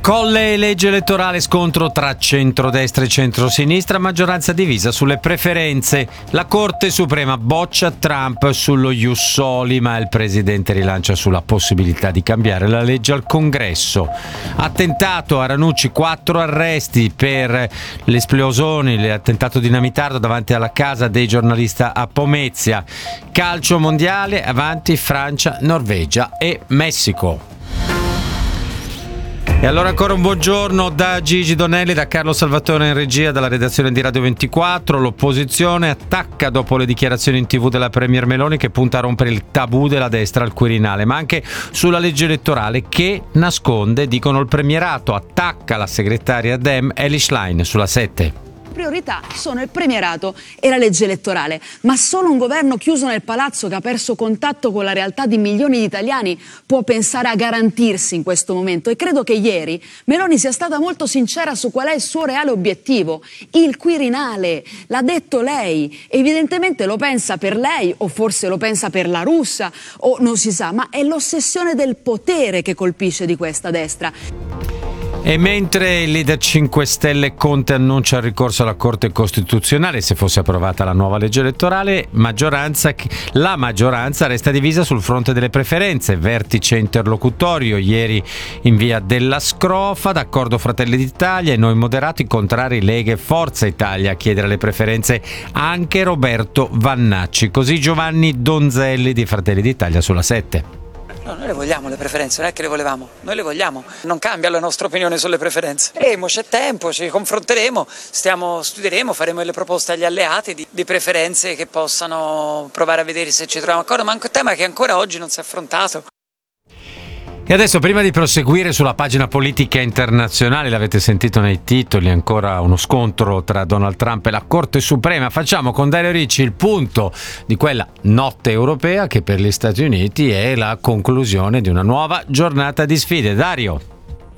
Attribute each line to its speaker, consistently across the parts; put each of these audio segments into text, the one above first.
Speaker 1: Colle e legge elettorale, scontro tra centrodestra e centrosinistra, maggioranza divisa sulle preferenze. La Corte Suprema boccia Trump sullo ius soli, ma il presidente rilancia sulla possibilità di cambiare la legge al Congresso. Attentato a Ranucci, 4 arresti per l'esplosione, l'attentato dinamitardo davanti alla casa dei giornalista a Pomezia. Calcio mondiale, avanti Francia, Norvegia e Messico. E allora ancora un buongiorno da Gigi Donelli, da Carlo Salvatore in regia, dalla redazione di Radio 24. L'opposizione attacca dopo le dichiarazioni in TV della Premier Meloni, che punta a rompere il tabù della destra al Quirinale, ma anche sulla legge elettorale che nasconde, dicono, il premierato. Attacca la segretaria Dem Elly Schlein sulla 7.
Speaker 2: Priorità sono il premierato e la legge elettorale, ma solo un governo chiuso nel palazzo che ha perso contatto con la realtà di milioni di italiani può pensare a garantirsi in questo momento, e credo che ieri Meloni sia stata molto sincera su qual è il suo reale obiettivo: il Quirinale. L'ha detto lei, evidentemente lo pensa per lei, o forse lo pensa per la Russa, o non si sa, ma è l'ossessione del potere che colpisce di questa destra.
Speaker 1: E mentre il leader 5 Stelle Conte annuncia il ricorso alla Corte Costituzionale se fosse approvata la nuova legge elettorale, la maggioranza resta divisa sul fronte delle preferenze. Vertice interlocutorio ieri in via della Scrofa, d'accordo Fratelli d'Italia e noi moderati, contrari Lega e Forza Italia, a chiedere le preferenze anche Roberto Vannacci. Così Giovanni Donzelli di Fratelli d'Italia sulla 7.
Speaker 3: No, noi le vogliamo le preferenze, non è che le volevamo, noi le vogliamo. Non cambia la nostra opinione sulle preferenze. C'è tempo, ci confronteremo, studieremo, faremo delle proposte agli alleati di preferenze che possano provare a vedere se ci troviamo d'accordo, ma è un tema che ancora oggi non si è affrontato.
Speaker 1: E adesso, prima di proseguire sulla pagina politica internazionale, l'avete sentito nei titoli, ancora uno scontro tra Donald Trump e la Corte Suprema, facciamo con Dario Ricci il punto di quella notte europea che per gli Stati Uniti è la conclusione di una nuova giornata di sfide. Dario.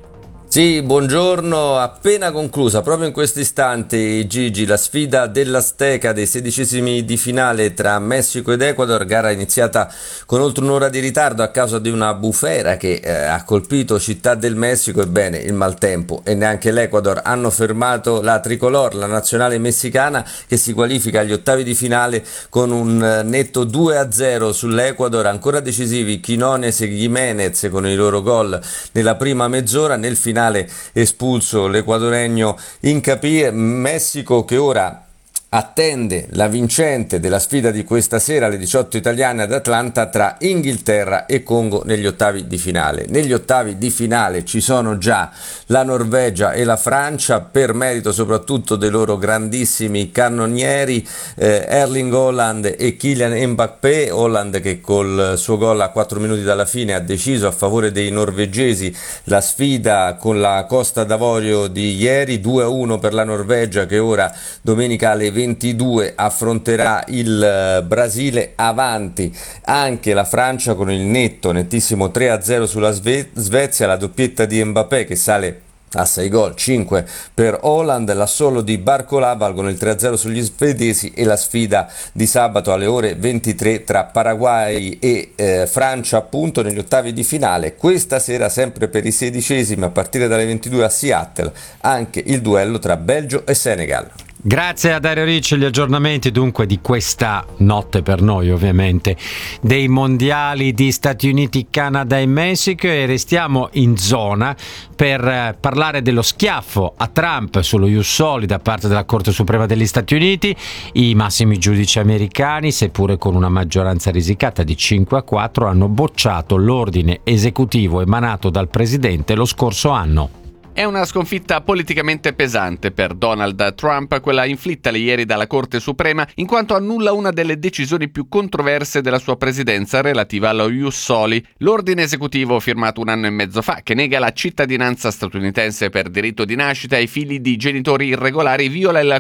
Speaker 4: Sì, buongiorno, appena conclusa proprio in questo istante, Gigi, la sfida dell'Azteca dei 16esimi di finale tra Messico ed Ecuador, gara iniziata con oltre un'ora di ritardo a causa di una bufera che ha colpito Città del Messico. Ebbene, il maltempo e neanche l'Ecuador hanno fermato la tricolor, la nazionale messicana, che si qualifica agli ottavi di finale con un netto 2-0 sull'Ecuador. Ancora decisivi Quiñones e Giménez con i loro gol nella prima mezz'ora. Nel finale espulso l'equadoregno Hincapie. Messico che ora attende la vincente della sfida di questa sera alle 18 italiane ad Atlanta tra Inghilterra e Congo negli ottavi di finale. Negli ottavi di finale ci sono già la Norvegia e la Francia, per merito soprattutto dei loro grandissimi cannonieri Erling Haaland e Kylian Mbappé. Haaland che col suo gol a 4 minuti dalla fine ha deciso a favore dei norvegesi la sfida con la Costa d'Avorio di ieri. 2-1 per la Norvegia, che ora domenica alle 22 affronterà il Brasile. Avanti anche la Francia con il nettissimo 3-0 sulla Svezia, la doppietta di Mbappé che sale a 6 gol, 5 per Haaland, l'assolo di Barcola valgono il 3-0 sugli svedesi e la sfida di sabato alle ore 23 tra Paraguay e Francia, appunto negli ottavi di finale. Questa sera, sempre per i 16esimi, a partire dalle 22 a Seattle, anche il duello tra Belgio e Senegal.
Speaker 1: Grazie a Dario Ricci, gli aggiornamenti dunque di questa notte per noi ovviamente dei mondiali di Stati Uniti, Canada e Messico, e restiamo in zona per parlare dello schiaffo a Trump sullo ius soli da parte della Corte Suprema degli Stati Uniti. I massimi giudici americani, seppure con una maggioranza risicata di 5-4, hanno bocciato l'ordine esecutivo emanato dal presidente lo scorso anno.
Speaker 5: È una sconfitta politicamente pesante per Donald Trump, quella inflittale ieri dalla Corte Suprema, in quanto annulla una delle decisioni più controverse della sua presidenza relativa allo ius soli, l'ordine esecutivo firmato un anno e mezzo fa, che nega la cittadinanza statunitense per diritto di nascita ai figli di genitori irregolari, viola il